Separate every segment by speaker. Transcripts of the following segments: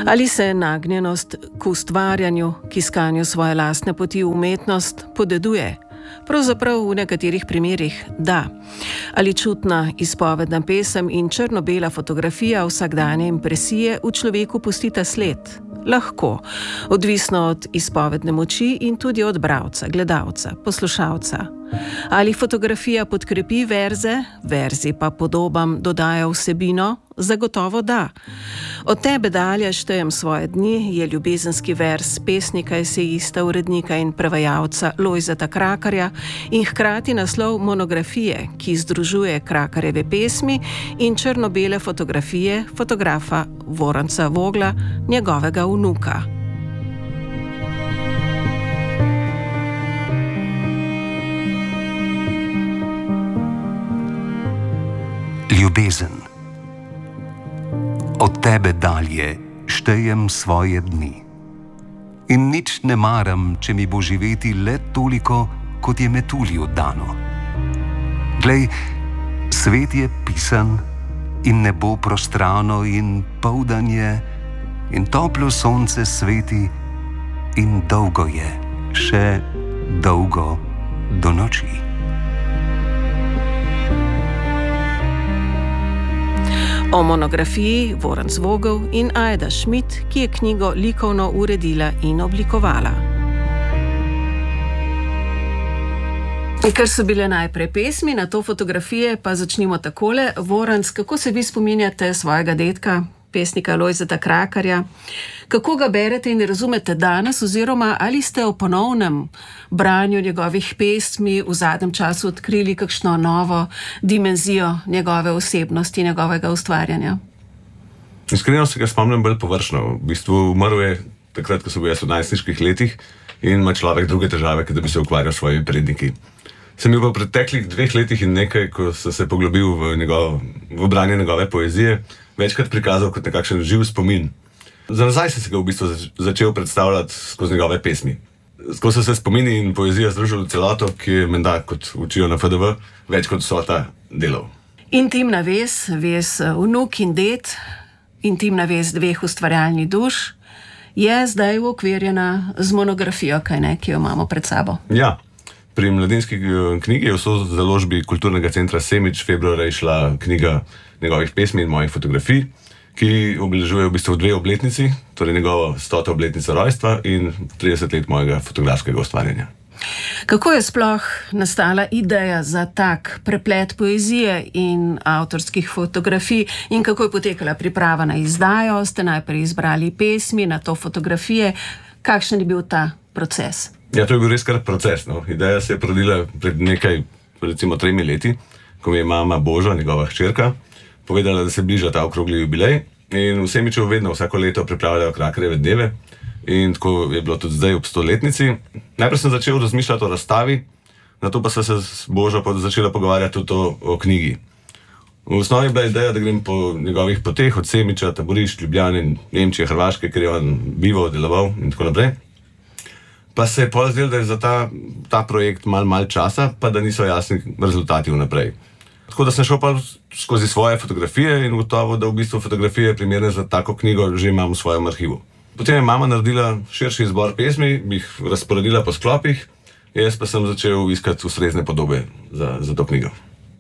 Speaker 1: Ali se nagnjenost k ustvarjanju, k iskanju svoje lastne poti v umetnost podeduje? Pravzaprav v nekaterih primerih da. Ali čutna izpovedna pesem in črno-bela fotografija vsakdanje impresije v človeku pustita sled? Lahko, odvisno od izpovedne moči in tudi od bralca, gledalca, poslušalca. Ali fotografija podkrepi verze, verzi pa podobam dodajo vsebino? Zagotovo da. Od tebe dalje štejem svoje dni je ljubezenski verz pesnika, esejista, urednika in prevajalca Lojzeta Krakarja in hkrati naslov monografije, ki združuje Krakarjeve pesmi in črno-bele fotografije fotografa Voranca Vogla, njegovega vnuka.
Speaker 2: Ljubezen. Od tebe dalje štejem svoje dni. In nič ne maram, če mi bo živeti le toliko, kot je metulju dano. Glej, svet je pisan in nebo prostrano in poldan je in toplo sonce sveti in dolgo je, še dolgo do noči.
Speaker 1: O monografiji Voranc Vogel in Ajda Šmid, ki je knjigo likovno uredila in oblikovala. Ker so bile najprej pesmi, na to fotografije, pa začnimo takole. Voranc, kako se vi spominjate svojega dedka, pesnika Lojzeta Krakarja? Kako ga berete in razumete danes, oziroma ali ste o ponovnem branju njegovih pesmi v zadnjem času odkrili kakšno novo dimenzijo njegove osebnosti, njegovega ustvarjanja?
Speaker 3: Iskreno se ga spomnim bolj površno. V bistvu umrl je takrat, ko sem bil jaz v najstniških letih in ima človek druge težave, kot da bi se ukvarjal s svojimi predniki. Sem bil v preteklih 2 letih in nekaj, ko sem se poglobil v branje njegove poezije, večkrat prikazal kot nekakšen živ spomin. Za nazaj sem se ga v bistvu začel predstavljati skozi njegove pesmi. Skozi so se spomini in poezija združili v celoto, ki je menda, kot učijo na FDV, več kot vsota delov.
Speaker 1: Intimna vez, vez vnuk in ded, intimna vez 2 ustvarjalnih duš, je zdaj uokvirjena z monografijo, ki jo imamo pred sabo.
Speaker 3: Ja, pri Mladinski knjigi je v založbi Kulturnega centra Semič februarja išla knjiga njegovih pesmi in mojih fotografij, ki obeležuje v bistvu 2 obletnici, torej njegovo 100. obletnico rojstva in 30 let mojega fotografskega ustvarjanja.
Speaker 1: Kako je sploh nastala ideja za tak preplet poezije in avtorskih fotografij in kako je potekala priprava na izdajo? Ste najprej izbrali pesmi, nato fotografije. Kakšen je bil ta proces?
Speaker 3: Ja, to je bil res kar proces. No. Ideja se je porodila pred nekaj, recimo 3 leti, ko mi je mama Boža, njegova hčerka, povedala, da se bliža ta okrogli jubilej in v Semiču vedno vsako leto pripravljajo Krakarjeve dneve in tako je bilo tudi zdaj ob 100-letnici. Najprej sem začel razmišljati o razstavi, nato pa sem se z Božo začela pogovarjati tudi o knjigi. V osnovi je bila ideja, da grem po njegovih poteh od Semiča, taborišč, Ljubljane, Nemčije, Hrvaške, ker je on bival, deloval in tako naprej. Pa se je potem zdelo, da je za ta projekt malo časa, pa da niso jasni rezultati vnaprej. Tako da sem šel pa skozi svoje fotografije in ugotovil, da v bistvu fotografije primerne za tako knjigo že imam v svojem arhivu. Potem je mama naredila širši izbor pesmi, jih razporedila po sklopih, jaz pa sem začel iskati ustrezne podobe za to knjigo.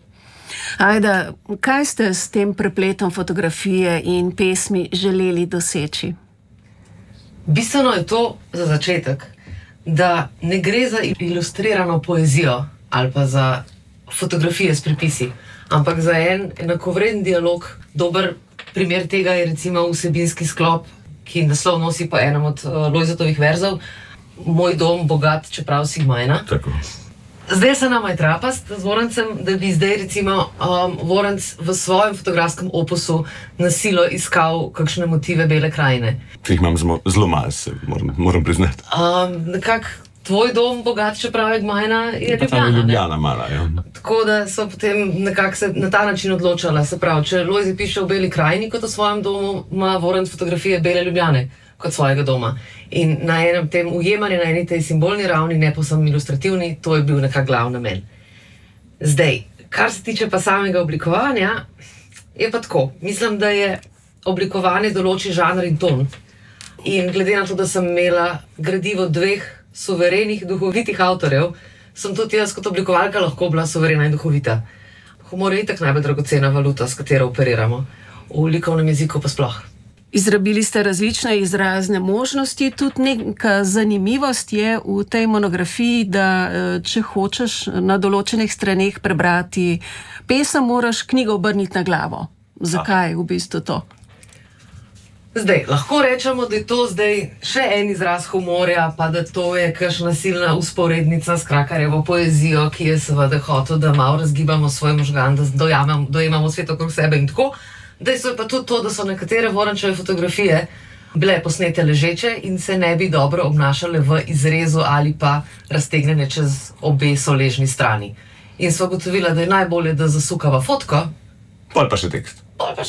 Speaker 1: Ajda, kaj ste s tem prepletom fotografije in pesmi želeli doseči?
Speaker 4: Bistveno je to za začetek, da ne gre za ilustrirano poezijo ali pa za fotografije s pripisi, ampak za en enakovreden dialog. Dober primer tega je recimo vsebinski sklop, ki naslov nosi po enem od Lojzetovih verzov, Moj dom, bogat, čeprav si majna.
Speaker 3: Tako.
Speaker 4: Zdaj se nama je trapast z Vorancem, da bi zdaj recimo Voranc v svojem fotografskem opusu na silo iskal kakšne motive Bele krajine.
Speaker 3: Jih imam zelo malo, moram priznati.
Speaker 4: Nekako tvoj dom, bogat, čeprav je majna, je Ljubljana.
Speaker 3: Je Ljubljana mala, ja.
Speaker 4: Tako da so potem nekako se na ta način odločala. Se pravi, če Lojze piše v Beli krajini kot o svojem domu, ima Voranc fotografije Bele Ljubljane kot svojega doma. In na enem tem ujemanje, na eni tej simbolni ravni, ne pa samo ilustrativni, to je bil nekak glavni namen. Zdaj, kar se tiče pa samega oblikovanja, je pa tako. Mislim, da je oblikovanje določi žanr in ton. In glede na to, da sem imela gradivo 2 suverenih, duhovitih avtorjev, sem tudi jaz kot oblikovalka lahko bila suverena in duhovita. Humor je itak najbolj dragocena valuta, s katero operiramo. V likovnem jeziku pa sploh.
Speaker 1: Izrabili ste različne izrazne možnosti, tudi neka zanimivost je v tej monografiji, da če hočeš na določenih straneh prebrati pesem, moraš knjigo obrniti na glavo. Zakaj v bistvu to?
Speaker 4: Zdaj, lahko rečemo, da je to zdaj še en izraz humorja, pa da to je kakšna silna usporednica s Krakarjevo poezijo, ki je seveda hotel, da malo razgibamo svoj možgan, da dojemamo svet okrog sebe in tako. Dejstvo je pa tudi to, da so nekatere Vorančeve fotografije bile posnete ležeče in se ne bi dobro obnašale v izrezu ali pa raztegnjene čez obe soležni strani. In sva gotovila, da je najbolje, da zasukava fotko.
Speaker 3: Pol pa še tekst.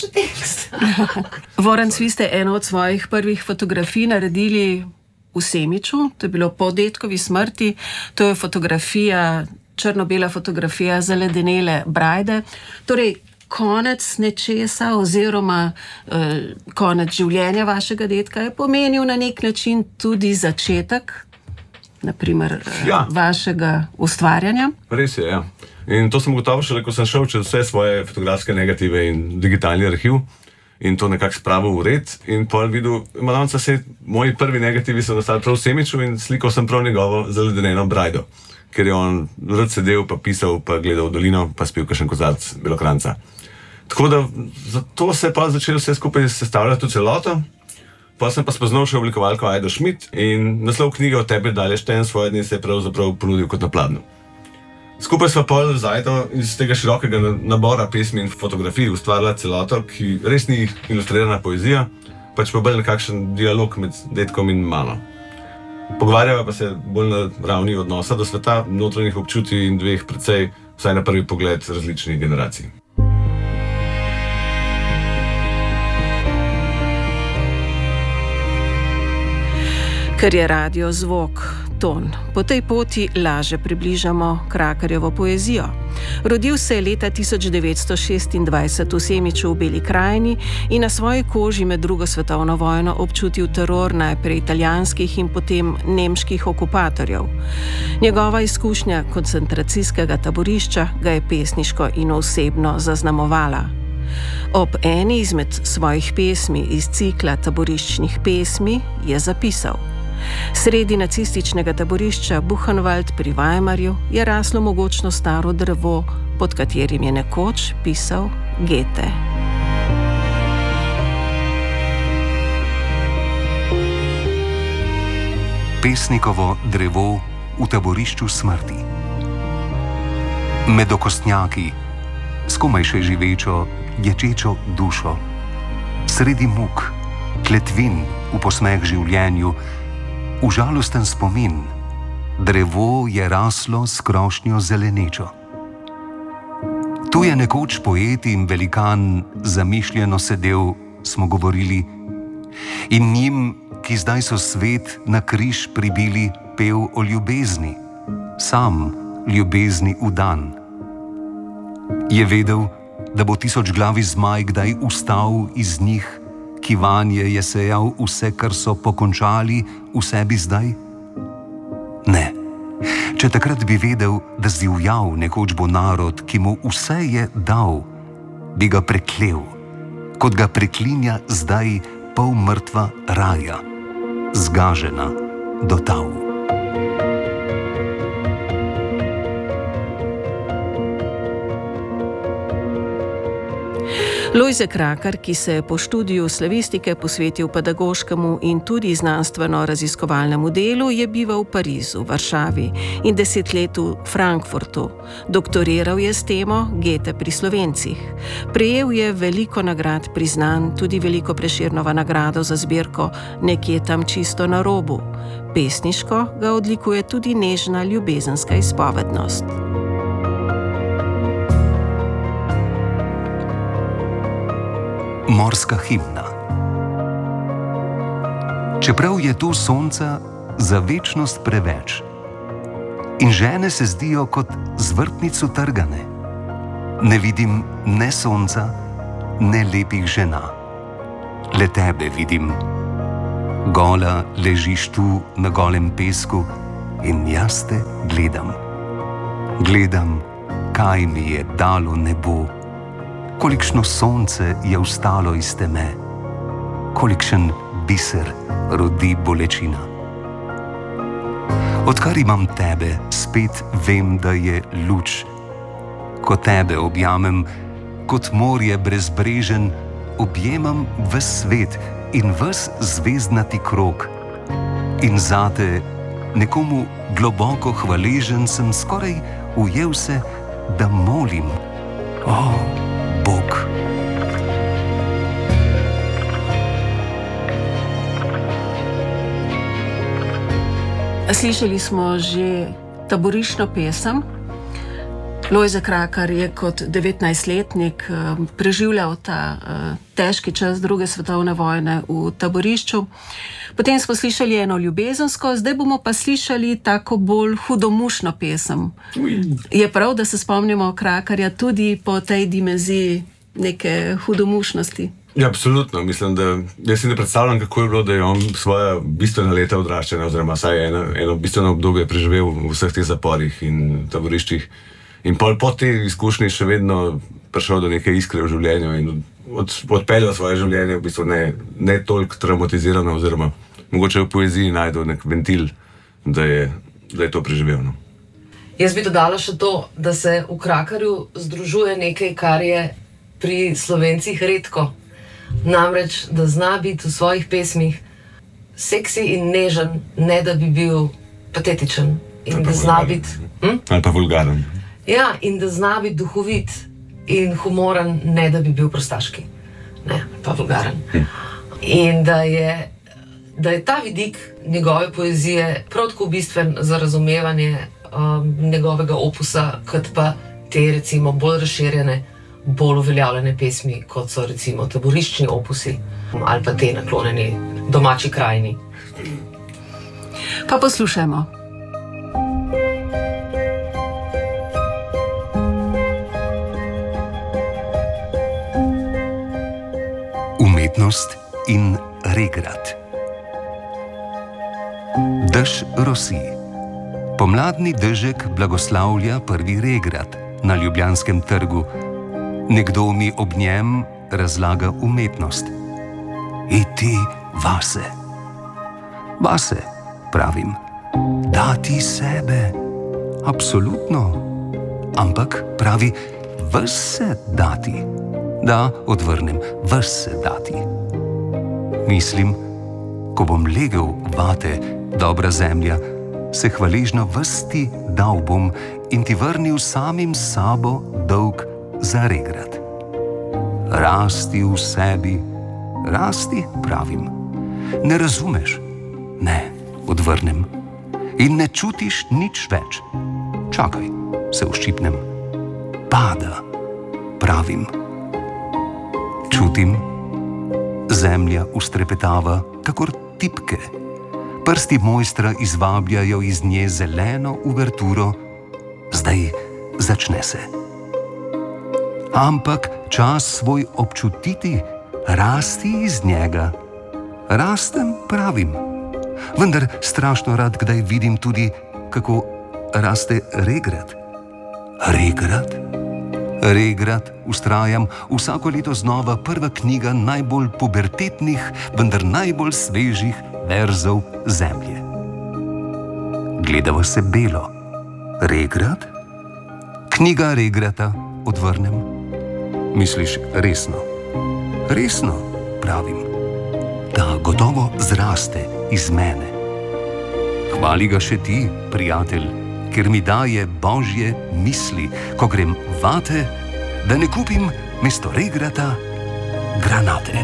Speaker 1: Voranc, vi ste eno od svojih prvih fotografij naredili v Semiču, to je bilo po dedkovi smrti, to je fotografija, črno-bela fotografija zaledenele brajde, torej konec nečesa oziroma konec življenja vašega dedka je pomenil na nek način tudi začetek, naprimer vašega ustvarjanja.
Speaker 3: Res je, ja. In to sem gotovo šele, ko sem šel čez vse svoje fotografske negative in digitalni arhiv in to nekako spravil v red in pol videl, moji prvi negativi so nastali prav v Semiču in slikal sem prav njegovo zaledeneno brajdo, ker je on rad sedel, pa pisal, pa gledal v dolino, pa spil kakšen kozarc belokranca. Tako da zato se je pa začel vse skupaj sestavljati v celoto. Pa sem pa spoznal še oblikovalko Ajdo Šmit in naslov knjige Od tebe dalje štejem svoje dni se je pravzaprav ponudil kot na pladnju. Skupaj sva pol z Ajdo iz tega širokega nabora pesmi in fotografij ustvarila celoto, ki res ni ilustrirana poezija, pač pa bolj nekakšen dialog med dedkom in mano. Pogovarjava pa se bolj na ravni odnosa do sveta, notranjih občutij in 2 precej, vsaj na prvi pogled, različnih generacij.
Speaker 1: Ker je radio zvok, ton, po tej poti laže približamo Krakarjevo poezijo. Rodil se je leta 1926 v Semiču v Beli krajini in na svoji koži med drugo svetovno vojno občutil teror najprej italijanskih in potem nemških okupatorjev. Njegova izkušnja koncentracijskega taborišča ga je pesniško in osebno zaznamovala. Ob eni izmed svojih pesmi iz cikla taboriščnih pesmi je zapisal: Sredi nacističnega taborišča Buchenwald pri Weimarju je raslo mogočno staro drevo, pod katerim je nekoč pisal Goethe.
Speaker 2: Pesnikovo drevo v taborišču smrti. Med okostnjaki, skomaj še živečo, ječečo dušo, sredi muk, kletvin v posmeh življenju, v žalosten spomin, drevo je raslo s krošnjo zelenečo. Tu je nekoč poet in velikan zamišljeno sedel, smo govorili, in njim, ki zdaj so svet na križ pribili, pel o ljubezni, sam ljubezni v dan. Je vedel, da bo 1000-glavi zmaj kdaj vstal iz njih, ki vanje je sejal vse, kar so pokončali v sebi zdaj? Ne. Če takrat bi vedel, da zivjal nekoč bo narod, ki mu vse je dal, bi ga preklel, kot ga preklinja zdaj pol mrtva raja, zgažena do tal.
Speaker 1: Lojze Krakar, ki se je po študiju slavistike posvetil pedagoškemu in tudi znanstveno-raziskovalnemu delu, je bival v Parizu, Varšavi in 10 let v Frankfurtu. Doktoriral je s temo Goethe pri Slovencih. Prejel je veliko nagrad priznanj, tudi veliko Prešernova nagrado za zbirko Nekje tam čisto na robu. Pesniško ga odlikuje tudi nežna ljubezenska izpovednost.
Speaker 2: Morska himna. Čeprav je tu sonca za večnost preveč in žene se zdijo kot z vrtnic utrgane, ne vidim ne sonca, ne lepih žena, le tebe vidim, Gola ležiš tu na golem pesku in jaz te gledam. Gledam, kaj mi je dalo nebo, kolikšno sonce je vstalo iz teme, kolikšen biser rodi bolečina. Odkar imam tebe, spet vem, da je luč. Ko tebe objamem, kot morje brezbrežen, objemam ves svet in ves zvezdnati krog. In zate, nekomu globoko hvaležen, sem skoraj ujel se, da molim: O, Bog!
Speaker 1: Slišali smo že taboriščno pesem. Lojze Krakar je kot 19-letnik preživljal ta težki čas druge svetovne vojne v taborišču. Potem smo slišali eno ljubezensko, zdaj bomo pa slišali tako bolj hudomušno pesem. Je prav, da se spomnimo Krakarja tudi po tej dimenziji neke hudomušnosti?
Speaker 3: Ja, absolutno. Mislim, da jaz si ne predstavljam, kako je bilo, da je on svoja bistvena leta odraščanja, oziroma vsaj eno bistveno obdobje preživel v vseh teh zaporih in taboriščih. In po tej izkušnji še vedno prišel do neke iskre v življenju in odpeljal svoje življenje v bistvu ne toliko traumatizirano, oziroma mogoče v poeziji najdel nek ventil, da je to preživel. No.
Speaker 4: Jaz bi dodala še to, da se v Krakarju združuje nekaj, kar je pri Slovencih redko. Namreč, da zna biti v svojih pesmih seksi in nežen, ne da bi bil patetičen. In da zna biti...
Speaker 3: Ali pa vulgaren.
Speaker 4: Ja, in da zna biti duhovit in humoren, ne da bi bil prostaški. Ne, pa vulgaren. In da je ta vidik njegove poezije prav tako bistven za razumevanje njegovega opusa, kot pa te recimo bolj razširjene, bolj uveljavljene pesmi, kot so recimo taboriščni opusi ali pa te naklonjeni domači krajini.
Speaker 1: Pa poslušajmo.
Speaker 2: Umetnost in regrat. Dež rosi. Pomladni dežek blagoslavlja prvi regrat na Ljubljanskem trgu. Nekdo mi ob njem razlaga umetnost. Iti vase. Vase, pravim. Dati sebe. Absolutno. Ampak pravi, ves se dati. Da, odvrnem, ves se dati. Mislim, ko bom legel vate, dobra zemlja, se hvaležno ves ti dal bom in ti vrnil samim sabo dolg za regrat. Rasti v sebi, rasti, pravim. Ne razumeš? Ne, odvrnem. In ne čutiš nič več. Čakaj, se uščipnem. Pada, pravim. Čutim, zemlja ustrepetava, kakor tipke. Prsti mojstra izvabljajo iz nje zeleno uverturo. Zdaj začne se. Ampak čas svoj občutiti, rasti iz njega. Rastem, pravim. Vendar strašno rad kdaj vidim tudi, kako raste regrat. Regrat? Regrat, vztrajam, vsako leto znova prva knjiga najbolj pubertetnih, vendar najbolj svežih verzov zemlje. Gledava se belo. Regrat? Knjiga regrata, odvrnem. Misliš resno? Resno, pravim. Da gotovo zraste iz mene. Hvali ga še ti, prijatelj, ker mi daje božje misli, ko grem vate, da ne kupim mesto regrata granate.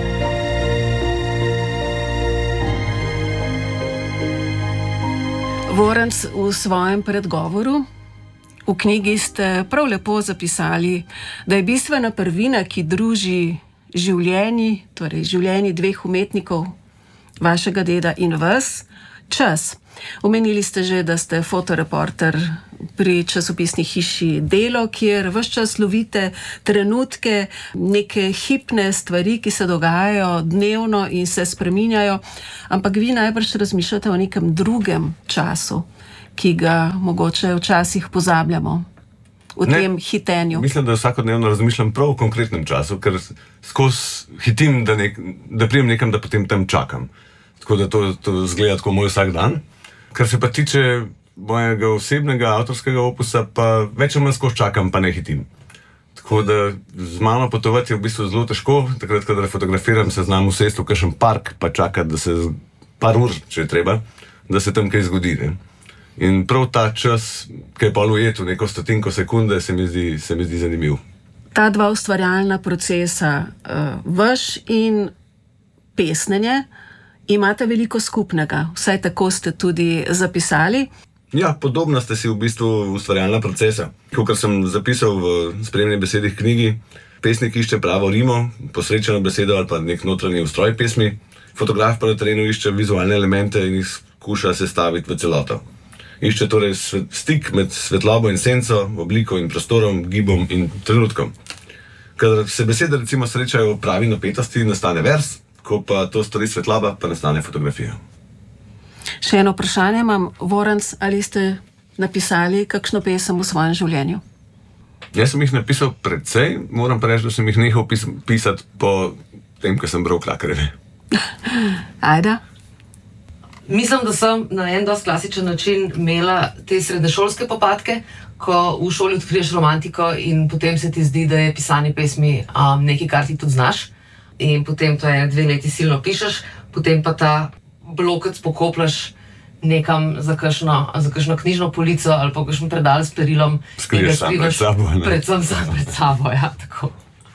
Speaker 1: Voranc, v svojem predgovoru v knjigi ste prav lepo zapisali, da je bistvena prvina, ki druži življenji, torej življenji dveh umetnikov, vašega deda in vas, Čas. Omenili ste že, da ste fotoreporter pri časopisni hiši Delo, kjer ves čas lovite trenutke, neke hipne stvari, ki se dogajajo dnevno in se spreminjajo, ampak vi najbrž razmišljate o nekem drugem času, ki ga mogoče včasih pozabljamo v tem hitenju.
Speaker 3: Mislim, da vsakodnevno razmišljam prav v konkretnem času, ker skozi hitim, da prijem nekam, da potem tam čakam. Tako da to zgleda tako moj vsak dan. Kar se pa tiče mojega osebnega avtorskega opusa, pa več ali manj skozi čakam, pa ne hitim. Tako da z mano potovati je v bistvu zelo težko. Takrat, kadar fotografiram, se znam usesti v kakšen park, pa čakati, da se par ur, če je treba, da se tam kaj zgodi. Ne? In prav ta čas, ki je pa ujet v neko stotinko sekunde, se mi zdi zanimiv.
Speaker 1: Ta dva ustvarjalna procesa, vaš in pesnenje, imate veliko skupnega, vsaj tako ste tudi zapisali.
Speaker 3: Ja, podobna ste si v bistvu ustvarjalna procesa. Kakor sem zapisal v spremni besedi knjigi, pesnik išče pravo rimo, posrečeno besedo ali pa nek notranji ustroj pesmi, fotograf pa na terenu išče vizualne elemente in jih skuša sestaviti v celoto. Išče torej stik med svetlobo in senco, obliko in prostorom, gibom in trenutkom. Kadar se besede recimo srečajo v pravi napetosti, nastane vers, ko pa to stori svetloba, pa nastane fotografija.
Speaker 1: Še eno vprašanje imam. Voranc, ali ste napisali kakšno pesem v svojem življenju?
Speaker 3: Jaz sem jih napisal precej, moram pa reči, da sem jih nehal pisati po tem, ko sem bral Klakarjeve.
Speaker 1: Ajda?
Speaker 4: Mislim, da sem na en dosti klasičen način imela te srednješolske popadke, ko v šoli odkriješ romantiko in potem se ti zdi, da je pisanje pesmi nekaj, kar ti tudi znaš. In potem to 2 leti silno pišeš, potem pa ta blokec pokoplaš nekam za kakšno knjižno polico ali pa kakšen predal s perilom.
Speaker 3: Skriješ sam pred sabo.
Speaker 4: Predvsem sam pred sabo, ja, tako.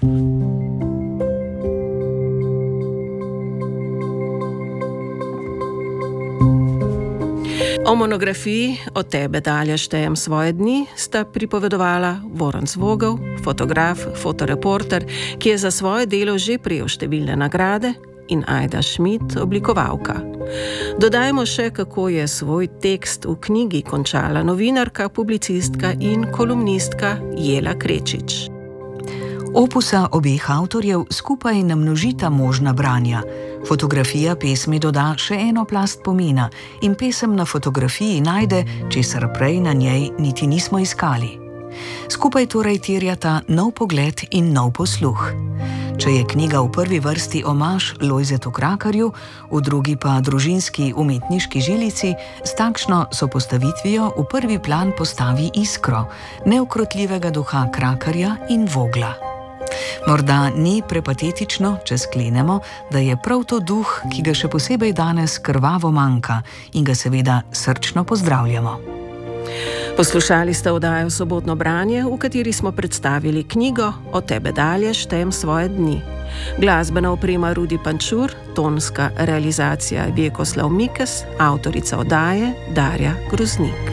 Speaker 1: O monografiji Od tebe dalje štejem svoje dni sta pripovedovala Voranc Vogel, fotograf, fotoreporter, ki je za svoje delo že prejel številne nagrade, in Ajda Šmid, oblikovalka. Dodajmo še, kako je svoj tekst v knjigi končala novinarka, publicistka in kolumnistka Jela Krečič.
Speaker 5: Opusa obeh avtorjev skupaj namnožita možna branja. Fotografija pesmi doda še eno plast pomena in pesem na fotografiji najde, česar prej na njej niti nismo iskali. Skupaj torej terjata nov pogled in nov posluh. Če je knjiga v prvi vrsti omaž Lojzetu Krakarju, v drugi pa družinski umetniški žilici, s takšno sopostavitvijo v prvi plan postavi Iskro, neukrotljivega duha Krakarja in Vogla. Morda ni prepatetično, če sklenemo, da je prav to duh, ki ga še posebej danes krvavo manjka in ga seveda srčno pozdravljamo.
Speaker 1: Poslušali ste oddajo Sobotno branje, v kateri smo predstavili knjigo Od tebe dalje štejem svoje dni. Glasbena oprema Rudi Pančur, tonska realizacija Vjekoslav Mikes, avtorica oddaje Darja Groznik.